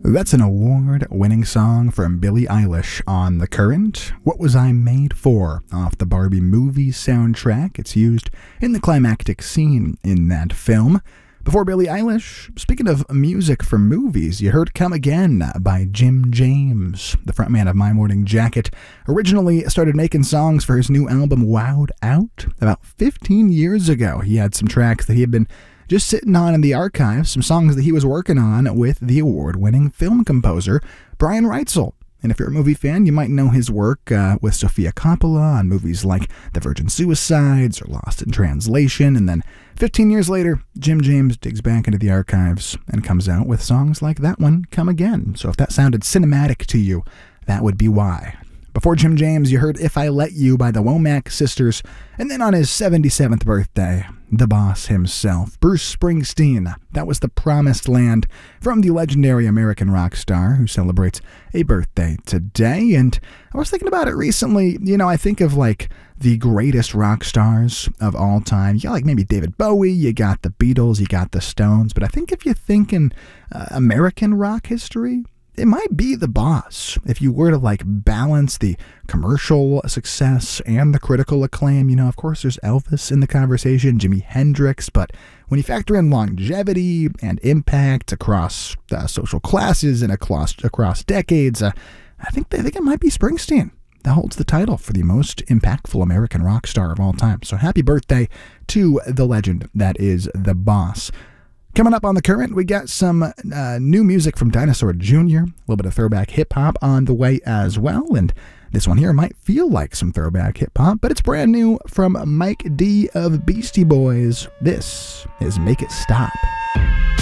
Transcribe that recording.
That's an award-winning song from Billie Eilish on The Current. What Was I Made For? Off the Barbie movie soundtrack. It's used in the climactic scene in that film. Before Billie Eilish, speaking of music for movies, you heard Come Again by Jim James. The frontman of My Morning Jacket originally started making songs for his new album Wowed Out about 15 years ago. He had some tracks that he had been just sitting on in the archives, some songs that he was working on with the award-winning film composer Brian Reitzell. And if you're a movie fan, you might know his work with Sofia Coppola on movies like The Virgin Suicides or Lost in Translation. And then 15 years later, Jim James digs back into the archives and comes out with songs like that one, Come Again. So if that sounded cinematic to you, that would be why. Before Jim James, you heard If I Let You by the Womack Sisters, and then on his 77th birthday, the boss himself, Bruce Springsteen. That was The Promised Land from the legendary American rock star who celebrates a birthday today. And I was thinking about it recently. You know, I think of like the greatest rock stars of all time. You got like maybe David Bowie, you got the Beatles, you got the Stones. But I think if you think in American rock history, it might be the boss. If you were to like balance the commercial success and the critical acclaim, you know, of course there's Elvis in the conversation, Jimi Hendrix, but when you factor in longevity and impact across social classes and across decades, I think it might be Springsteen that holds the title for the most impactful American rock star of all time. So happy birthday to the legend that is the boss. Coming up on The Current, we got some new music from Dinosaur Jr., a little bit of throwback hip-hop on the way as well, and this one here might feel like some throwback hip-hop, but it's brand new from Mike D of Beastie Boys. This is Make It Stop.